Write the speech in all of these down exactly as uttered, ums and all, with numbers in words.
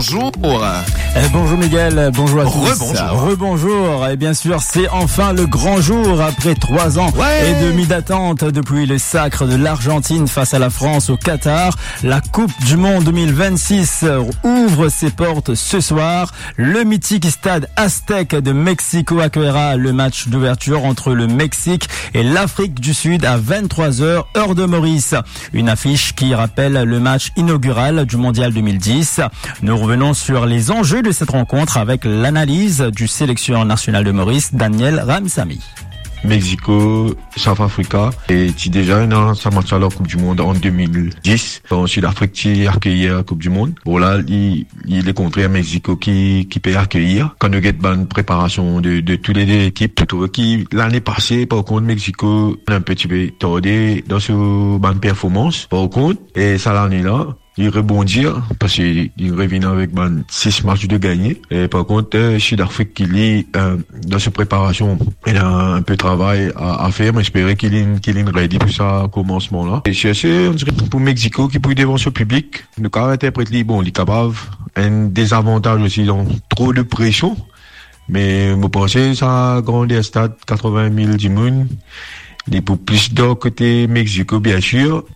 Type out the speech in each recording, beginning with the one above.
bonjour. Euh, bonjour Miguel, bonjour à tous. Rebonjour. Rebonjour. Et bien sûr, c'est enfin le grand jour après trois ans ouais. et demi d'attente depuis le sacre de l'Argentine face à la France au Qatar. La Coupe du Monde deux mille vingt-six ouvre ses portes ce soir. Le mythique stade Aztec de Mexico accueillera le match d'ouverture entre le Mexique et l'Afrique du Sud à vingt-trois heures, heure de Maurice. Une affiche qui rappelle le match inaugural du Mondial deux mille dix. Nous revenons sur les enjeux de cette rencontre avec l'analyse du sélectionneur national de Maurice, Daniel Ramsamy. Mexico, South Africa, et tu déjà dans sa match à la Coupe du Monde en deux mille dix. En Sud-Afrique, tu accueillir la Coupe du Monde. Bon là, il, il est contre Mexico qui, qui peut accueillir. Quand nous avons bonne préparation de, de toutes les deux équipes, je trouve que l'année passée, par contre, Mexico, un petit peu tordé dans ce bonne performance. Par contre, et ça l'année là, il rebondir parce qu'il revient avec ben, six matchs de gagner. Et par contre, euh, Sud-Afrique, il est euh, dans sa préparation, il a un peu de travail à, à faire, mais j'espère qu'il est qu'il est ready pour ça commencement là. Et c'est on dirait pour Mexico qui peut devant ce public, le cas interprète bon, il est capable. Un désavantage aussi dans trop de pression. Mais je pense que ça grandit à stade quatre-vingt mille du monde. Il est pour plus d'un côté Mexico bien sûr.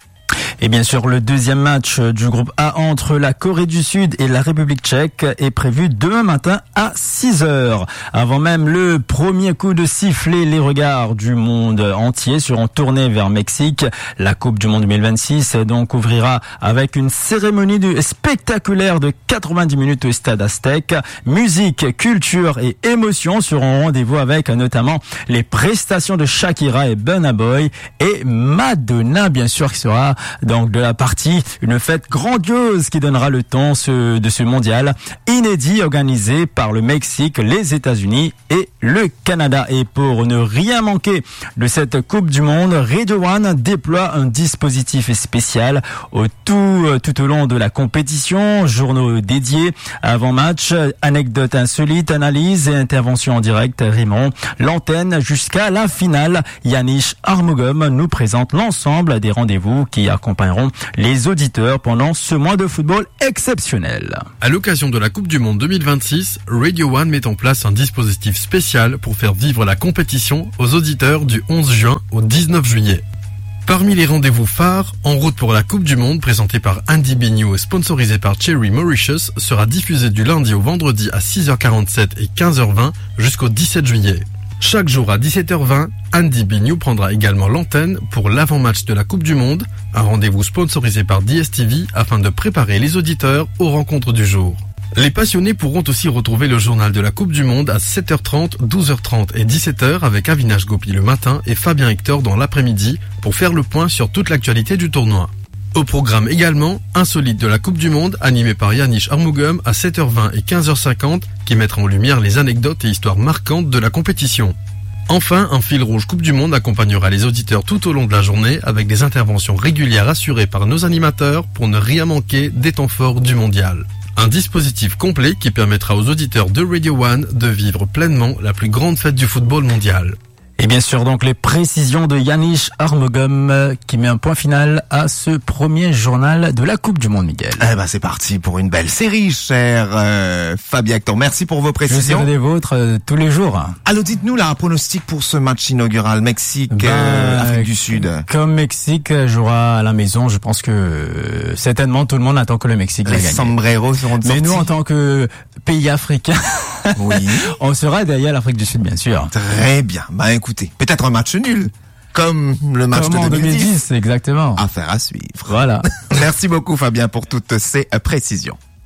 Et bien sûr, le deuxième match du groupe A entre la Corée du Sud et la République tchèque est prévu demain matin à six heures. Avant même le premier coup de sifflet, les regards du monde entier seront tournés vers Mexique. La Coupe du Monde deux mille vingt-six donc ouvrira avec une cérémonie de spectaculaire de quatre-vingt-dix minutes au stade Aztec. Musique, culture et émotion seront au rendez-vous avec notamment les prestations de Shakira et Burna Boy et Madonna, bien sûr, qui sera donc de la partie, une fête grandiose qui donnera le ton ce, de ce mondial inédit organisé par le Mexique, les États-Unis et le Canada. Et pour ne rien manquer de cette Coupe du Monde, Radio One déploie un dispositif spécial au tout, tout au long de la compétition, journaux dédiés, avant-match, anecdotes insolites, analyses et interventions en direct. Raymond, l'antenne jusqu'à la finale. Yanis Armugom nous présente l'ensemble des rendez-vous qui accompagneront les auditeurs pendant ce mois de football exceptionnel. À l'occasion de la Coupe du Monde deux mille vingt-six, Radio One met en place un dispositif spécial pour faire vivre la compétition aux auditeurs du onze juin au dix-neuf juillet. Parmi les rendez-vous phares, En route pour la Coupe du Monde, présenté par Andy Bignou et sponsorisé par Cherry Mauritius, sera diffusé du lundi au vendredi à six heures quarante-sept et quinze heures vingt jusqu'au dix-sept juillet. Chaque jour à dix-sept heures vingt, Andy Bignou prendra également l'antenne pour l'avant-match de la Coupe du Monde, un rendez-vous sponsorisé par D S T V afin de préparer les auditeurs aux rencontres du jour. Les passionnés pourront aussi retrouver le journal de la Coupe du Monde à sept heures trente, douze heures trente et dix-sept heures avec Avinash Gopi le matin et Fabien Hector dans l'après-midi pour faire le point sur toute l'actualité du tournoi. Au programme également, Insolite de la Coupe du Monde, animé par Yanis Armugom à sept heures vingt et quinze heures cinquante, qui mettra en lumière les anecdotes et histoires marquantes de la compétition. Enfin, un fil rouge Coupe du Monde accompagnera les auditeurs tout au long de la journée avec des interventions régulières assurées par nos animateurs pour ne rien manquer des temps forts du mondial. Un dispositif complet qui permettra aux auditeurs de Radio One de vivre pleinement la plus grande fête du football mondial. Et bien sûr, donc, les précisions de Yanis Armugom qui met un point final à ce premier journal de la Coupe du Monde, Miguel. Eh ben, c'est parti pour une belle série, cher euh, Fabien Hector. Merci pour vos précisions. Je serai des vôtres euh, tous les jours. Alors, dites-nous là, un pronostic pour ce match inaugural Mexique, ben, euh, Afrique du Sud. Comme Mexique jouera à la maison, je pense que euh, certainement tout le monde attend que le Mexique Les va gagner. sombreros seront de Mais sortie. nous, en tant que pays africain, oui. on sera derrière l'Afrique du Sud, bien sûr. Très bien. Bah écoutez, peut-être un match nul, comme le match comme de deux mille dix. exactement. Affaire à suivre. Voilà. Merci beaucoup Fabien pour toutes ces précisions.